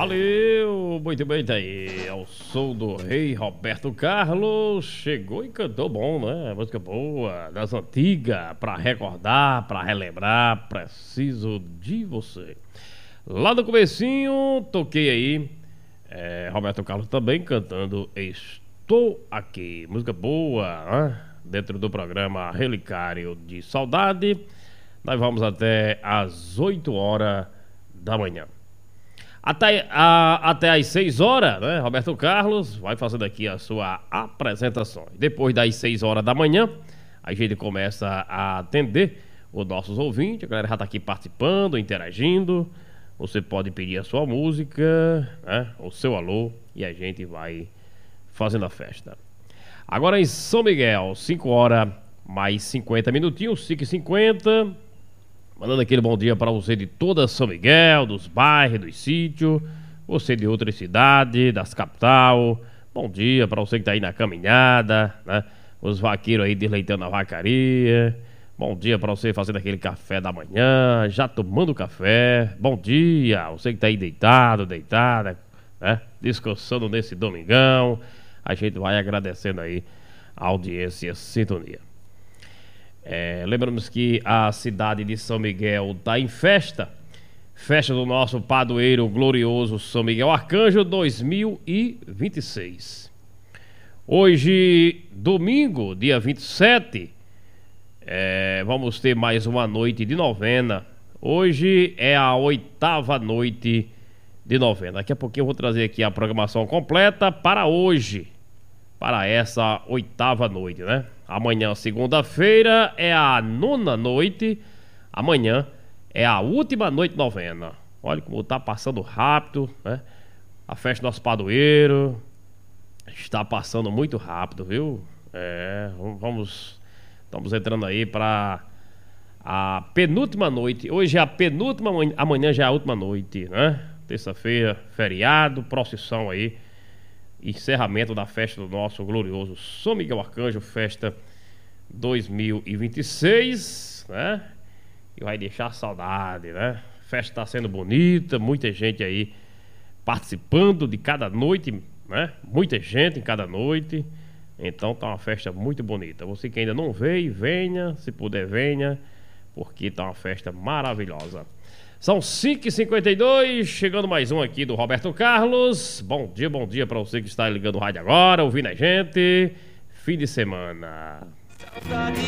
Valeu, muito bem, tá aí. É o som do rei Roberto Carlos. Chegou e cantou bom, né? Música boa, das antigas, pra recordar, pra relembrar. Preciso de você. Lá no comecinho, toquei aí. Roberto Carlos também cantando Estou Aqui. Música boa, né? Dentro do programa Relicário de Saudade. Nós vamos até às 8 horas da manhã. Até às 6 horas, né? Roberto Carlos vai fazendo aqui a sua apresentação. Depois das 6 horas da manhã, a gente começa a atender os nossos ouvintes. A galera já está aqui participando, interagindo. Você pode pedir a sua música, né? O seu alô, e a gente vai fazendo a festa. Agora em São Miguel, 5 horas mais 50 minutinhos, 5h50. Mandando aquele bom dia para você de toda São Miguel, dos bairros, dos sítios. Você de outras cidades, das capital. Bom dia para você que está aí na caminhada, né? Os vaqueiros aí desleitando a vacaria. Bom dia para você fazendo aquele café da manhã, já tomando café. Bom dia, você que está aí deitado, deitada, né? Descansando nesse domingão. A gente vai agradecendo aí a audiência e a sintonia. Lembramos que a cidade de São Miguel está em festa. Festa do nosso padroeiro glorioso São Miguel Arcanjo 2026. Hoje, domingo, dia 27, vamos ter mais uma noite de novena. Hoje é a 8ª noite de novena. Daqui a pouquinho eu vou trazer aqui a programação completa para hoje, para essa 8ª noite, né? Amanhã, segunda-feira, é a 9ª noite. Amanhã é a última noite de novena. Olha como tá passando rápido, né? A festa do nosso padroeiro está passando muito rápido, viu? Estamos entrando aí para a penúltima noite. Hoje é a penúltima, amanhã já é a última noite, né? Terça-feira, feriado, procissão aí. Encerramento da festa do nosso glorioso São Miguel Arcanjo, festa 2026, né? E vai deixar saudade, né? A festa está sendo bonita, muita gente aí participando de cada noite, né? Muita gente em cada noite. Então tá uma festa muito bonita. Você que ainda não veio, venha, se puder venha, porque tá uma festa maravilhosa. São 5h52, chegando mais um aqui do Roberto Carlos. Bom dia para você que está ligando o rádio agora, ouvindo a gente. Fim de semana.